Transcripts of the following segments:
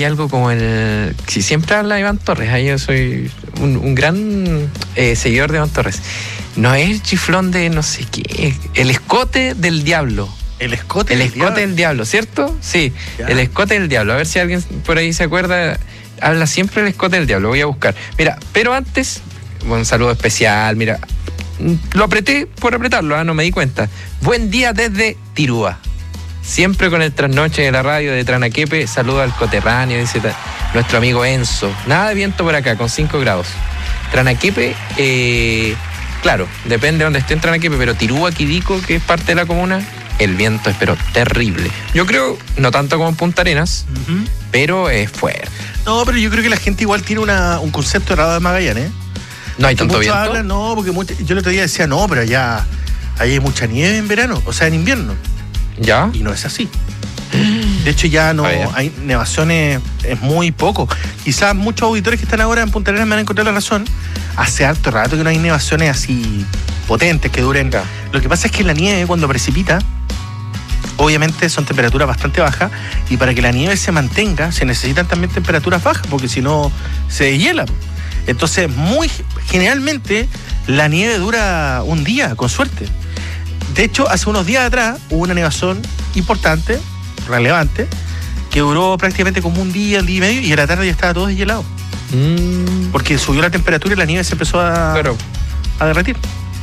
hay algo como el... Si siempre habla de Iván Torres, ahí yo soy un gran seguidor de Iván Torres. No es el chiflón de no sé qué, el escote del diablo. El escote del diablo, ¿cierto? Sí, ya. El escote del diablo. A ver si alguien por ahí se acuerda. Habla siempre del escote del diablo, voy a buscar. Mira, pero antes, un saludo especial, mira. Lo apreté por apretarlo, no me di cuenta. Buen día desde Tirúa. Siempre con el trasnoche de la radio de Tranaquepe. Saludo al coterráneo, dice nuestro amigo Enzo. Nada de viento por acá, con 5 grados. Tranaquepe, claro, depende de donde esté en Tranaquepe, pero Tirúa, Quidico, que es parte de la comuna, el viento es pero terrible. Yo creo, no tanto como en Punta Arenas, pero es fuerte. No, pero yo creo que la gente igual tiene un concepto errado de Magallanes, ¿eh? No hay tanto viento. Hablan, no, porque yo el otro día decía, no, pero allá hay mucha nieve en verano, o sea, en invierno. ¿Ya? Y no es así. De hecho, ya no hay nevaciones, es muy poco. Quizás muchos auditores que están ahora en Punta Arenas me van a encontrar la razón. Hace harto rato que no hay nevaciones así potentes que duren. Ya. Lo que pasa es que la nieve, cuando precipita, obviamente son temperaturas bastante bajas, y para que la nieve se mantenga se necesitan también temperaturas bajas, porque si no se deshiela. Entonces, muy generalmente la nieve dura un día, con suerte. De hecho, hace unos días atrás hubo una nevazón importante, relevante, que duró prácticamente como un día y medio, y a la tarde ya estaba todo deshielado. Porque subió la temperatura y la nieve se empezó a derretir.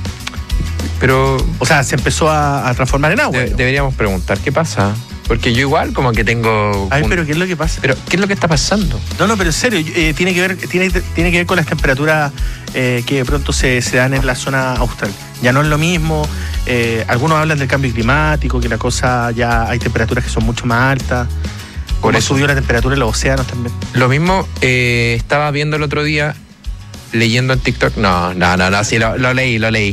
Pero, o sea, se empezó a transformar en agua. Deberíamos preguntar qué pasa. Porque yo igual como que tengo... Ay, pero ¿qué es lo que pasa? Pero ¿qué es lo que está pasando? No, pero en serio, tiene que ver con las temperaturas que de pronto se dan en la zona austral. Ya no es lo mismo. Algunos hablan del cambio climático, que la cosa ya hay temperaturas que son mucho más altas. Por eso subió la temperatura en los océanos también. Lo mismo estaba viendo el otro día, leyendo en TikTok. No, sí, lo leí.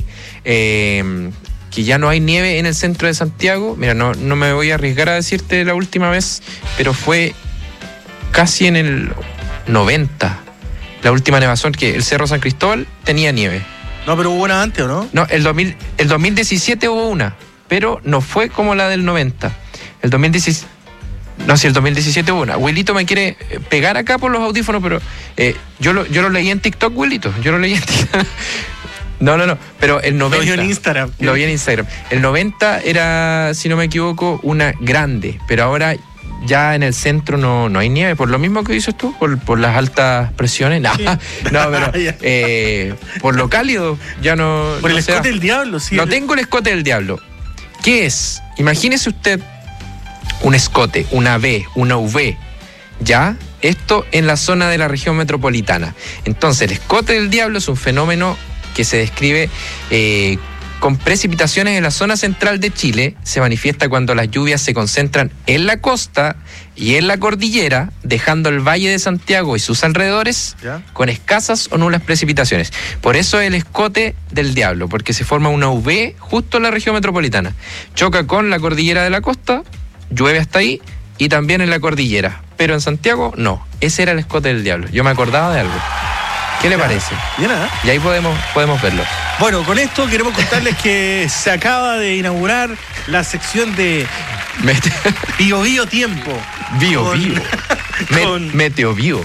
Que ya no hay nieve en el centro de Santiago. Mira, no me voy a arriesgar a decirte la última vez, pero fue casi en el 90. La última nevazón, que el Cerro San Cristóbal tenía nieve. No, pero hubo una antes, ¿o no? No, el 2017 hubo una, pero no fue como la del 90. El 2017... No, sí, el 2017 hubo una. Wilito me quiere pegar acá por los audífonos, pero yo lo leí en TikTok, Wilito. Yo lo leí en TikTok. No, pero el 90... Lo vi en Instagram. Lo vi en Instagram. El 90 era, si no me equivoco, una grande, pero ahora ya en el centro no hay nieve, por lo mismo que dices tú, por las altas presiones. No, pero por lo cálido ya no... Por el escote del diablo, sí. No tengo el escote del diablo. ¿Qué es? Imagínese usted un escote, una B, una V, ¿ya? Esto en la zona de la región metropolitana. Entonces, el escote del diablo es un fenómeno que se describe con precipitaciones en la zona central de Chile. Se manifiesta cuando las lluvias se concentran en la costa y en la cordillera, dejando el Valle de Santiago y sus alrededores con escasas o nulas precipitaciones. Por eso el escote del diablo, porque se forma una V justo en la región metropolitana. Choca con la cordillera de la costa, llueve hasta ahí, y también en la cordillera. Pero en Santiago, no. Ese era el escote del diablo. Yo me acordaba de algo. ¿Qué le parece? Bien, ¿eh? Y ahí podemos verlo. Bueno, con esto queremos contarles que se acaba de inaugurar la sección de Bio Tiempo. Bio. Meteo Bio.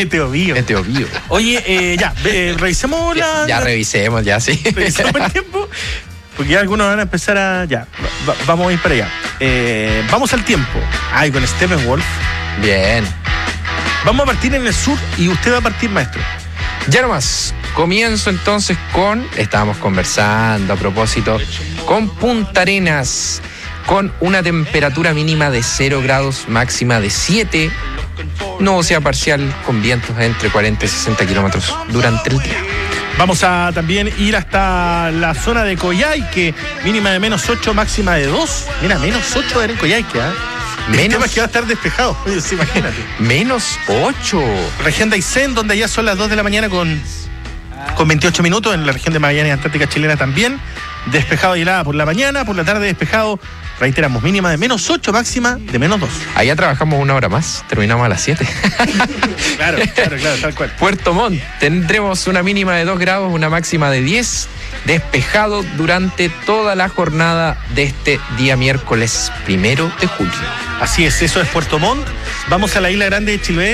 Oye, revisemos la... Ya revisemos, ya sí. Revisemos el tiempo, porque ya algunos van a empezar a... Ya, vamos a ir para allá. Vamos al tiempo. Ay, con Steppenwolf. Bien. Vamos a partir en el sur y usted va a partir, maestro. Ya nomás, comienzo entonces estábamos conversando a propósito, con Punta Arenas, con una temperatura mínima de 0 grados, máxima de 7, nubosidad parcial con vientos entre 40 y 60 kilómetros durante el día. Vamos a también ir hasta la zona de Coyhaique, mínima de -8, máxima de 2. Mira, -8 era en Coyhaique, ¿eh? El tema es que va a estar despejado, imagínate. -8. Región de Aysén, donde ya son las 2 de la mañana con 28 minutos. En la región de Magallanes, Antártica Chilena también. Despejado y helada por la mañana, por la tarde despejado. Reiteramos, mínima de -8, máxima de -2. Allá trabajamos 1 hora más, terminamos a las 7. Claro, tal cual. Puerto Montt, tendremos una mínima de 2 grados, una máxima de 10. Despejado durante toda la jornada de este día miércoles 1 de julio. Así es, eso es Puerto Montt. Vamos a la Isla Grande de Chiloé.